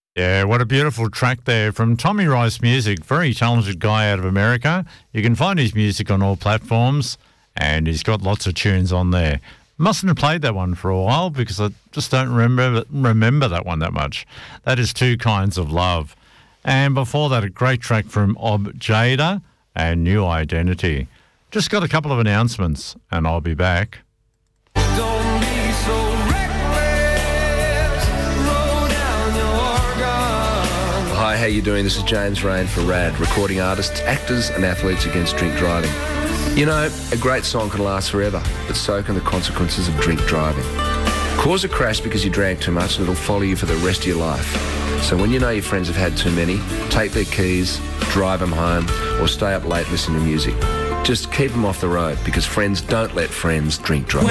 Yeah, what a beautiful track there from Tommy Rice Music. Very talented guy out of America. You can find his music on all platforms, and he's got lots of tunes on there. Mustn't have played that one for a while because I just don't remember that one that much. That is Two Kinds of Love. And before that, a great track from Ob Jada and New Identity. Just got a couple of announcements, and I'll be back. Don't be so reckless, roll down your gun. Hi, how you doing? This is James Rain for RAD, recording artists, actors and athletes against drink driving. You know, a great song can last forever, but so can the consequences of drink driving. Cause a crash because you drank too much and it'll follow you for the rest of your life. So when you know your friends have had too many, take their keys, drive them home, or stay up late listening to music. Just keep them off the road because friends don't let friends drink drive.